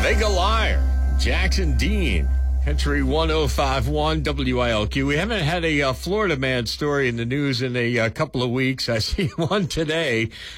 Make a Liar. Jackson Dean. Country 105.1 WILQ. We haven't had a Florida man story in the news in a couple of weeks. I see one today.